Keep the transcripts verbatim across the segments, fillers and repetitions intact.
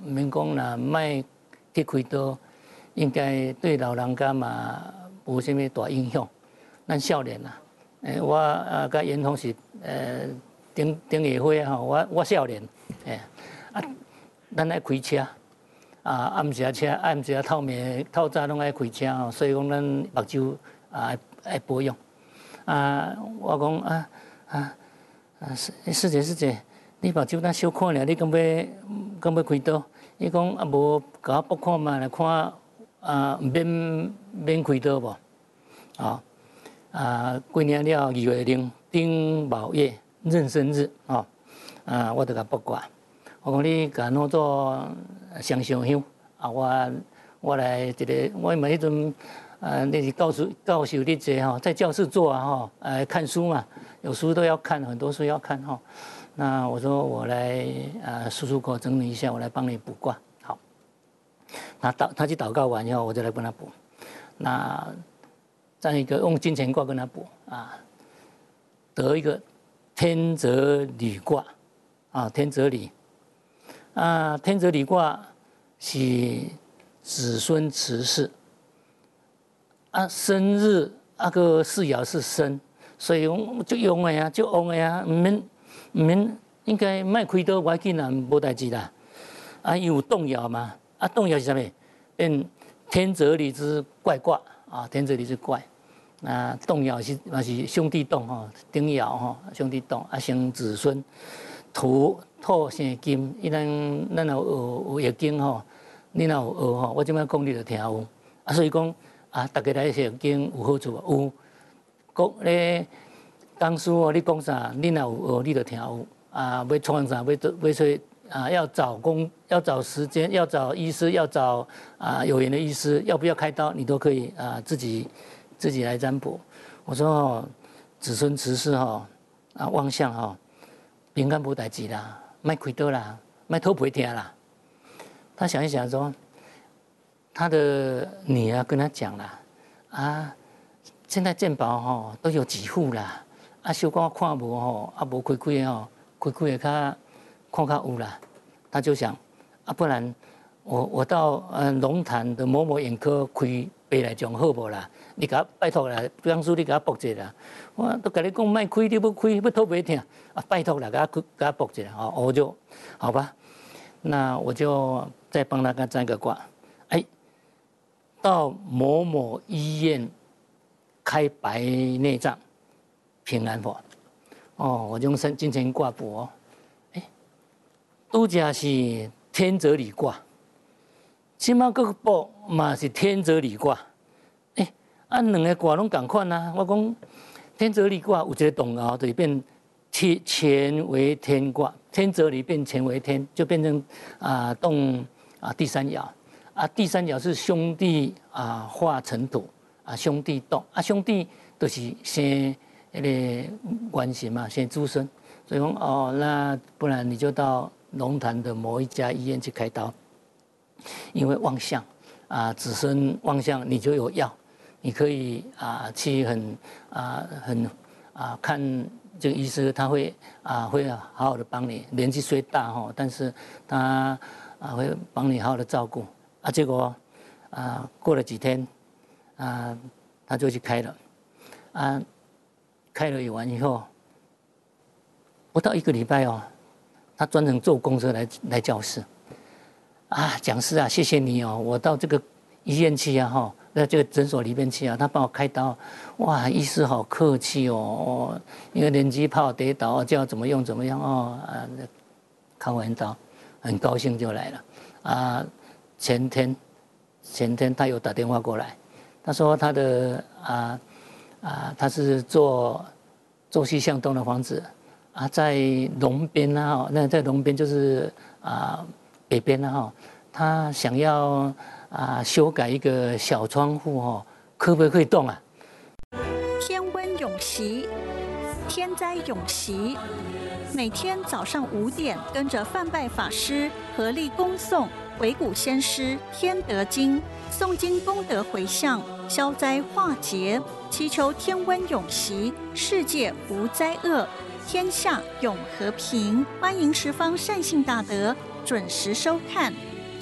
唔免讲啦，卖去开刀，应该对老人家嘛无什么大影响。咱少年啦，诶，我啊甲严峰是呃顶顶下会吼，我我少年，诶，啊，咱爱开车。啊，暗时车，暗时透暝透早拢爱开车吼，所以讲咱目睭啊爱保养。啊，我讲啊啊啊，师姐师姐，你目睭咱小看尔，你敢要敢要开刀？伊讲啊无，甲我拨看嘛，来看啊免免开刀无？啊啊，几年了，二月零丁卯月壬申日哦，啊，我就甲拨过。我讲你甲弄做上上香啊，我我来一个，我嘛迄阵呃那是教授教授你这哈，在教室做啊哈，呃看书嘛，有书都要看，很多书要看哈。那我说我来呃漱漱口整理一下，我来帮你卜卦。好，他祷他去祷告完以后，我就来跟他卜。那再一个用金钱卦跟他卜啊，得一个天泽履卦啊，天泽履。啊，天泽履卦是子孙慈氏，啊，生日那个四爻是生，所以用就用的呀，就用的呀，唔免唔免，应该卖开刀，我紧啊，无代志啦。啊，有动摇嘛？啊，动摇是啥物？变天泽履之怪卦啊，天泽履之怪。啊，动摇是嘛是兄弟动吼，丁爻吼，兄弟动啊，生子孙，土。土生金，伊咱咱有学有易经吼，你若有学吼，我即摆讲你就听有。啊，所以讲啊，大家来学易经有好处无？有，讲咧讲书哦，你讲啥，你若有学，你就听有。啊，要创啥，要要说啊，要找工，要找时间，要找医师，要找啊有缘的医师，要不要开刀，你都可以啊自己自己来占卜。我说哦，子孙慈氏吼啊旺相吼，平安无代志啦。卖开刀啦，卖偷陪听啦。他想一想说，他的女儿跟他讲啦，啊，现在健保吼都有几户啦，啊，小可看无吼，啊无开开吼，开开的较看较有啦。他就想，啊，不然我我到呃龙潭的某某眼科开白内障好无啦？你甲拜托啦，江叔你甲我卜一下啦。我都跟你讲，卖开你要开，要偷陪听啊！拜托了，给他给他卜一下啊！我就好吧，那我就再帮他个占个卦。哎，到某某医院开白内障，平安否？哦，我用金钱卦卜哦。哎，拄则是天泽履卦，即马个卜嘛是天泽履卦。哎，啊两个卦拢同款啊！我讲。天泽履卦有一个动爻，就变天乾为天卦，天泽履变乾为天，就变成啊动啊第三爻啊，第三爻是兄弟啊化成土啊，兄弟动啊，兄弟就是生那个关系嘛，生子孙，所以讲哦，那不然你就到龙潭的某一家医院去开刀，因为旺相啊，子孙旺相，你就有药。你可以啊去很啊很啊看这个医师，他会啊会好好的帮你，年纪虽大哈，但是他啊会帮你好好的照顾啊。结果啊过了几天啊他就去开了啊，开了完以后不到一个礼拜哦，他专程坐公车来来教室啊，讲师啊，谢谢你哦，我到这个医院去啊哈。在这个诊所里面去啊，他帮我开刀，哇，医师好客气哦，哦，因为年纪怕我跌倒，叫怎么用怎么样哦，啊，开完刀，很高兴就来了，啊，前天，前天他有打电话过来，他说他的啊啊，他是做坐西向东的房子，啊，在龙边啊，那在龙边就是啊北边啊，他想要。啊，修改一个小窗户哦，可不可以动啊？ 天温永习，天灾永习。每天早上五点，跟着范拜法师合力恭诵维古先师天德经，诵经功德回向，消灾化劫，祈求天温永习，世界无灾厄，天下永和平。欢迎十方善信大德准时收看。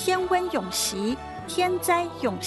天温永息，天灾永